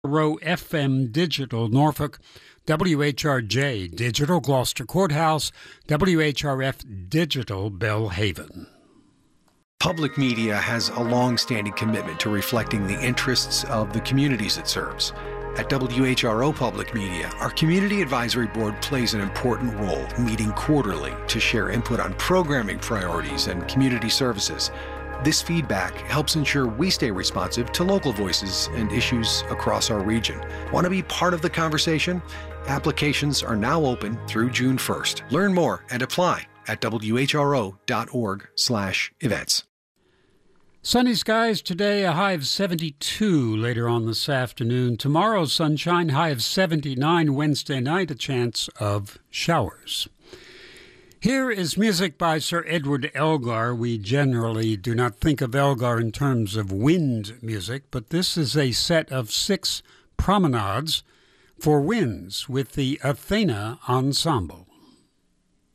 Row FM Digital Norfolk, WHRJ Digital Gloucester Courthouse, WHRF Digital Bellhaven. Public media has a long-standing commitment to reflecting the interests of the communities it serves. At WHRO Public Media, our Community Advisory Board plays an important role, meeting quarterly to share input on programming priorities and community services. This feedback helps ensure we stay responsive to local voices and issues across our region. Want to be part of the conversation? Applications are now open through June 1st. Learn more and apply at whro.org/events. Sunny skies today, a high of 72 later on this afternoon. Tomorrow, sunshine, high of 79. Wednesday night, a chance of showers. Here is music by Sir Edward Elgar. We generally do not think of Elgar in terms of wind music, but this is a set of 6 promenades for winds with the Athena Ensemble.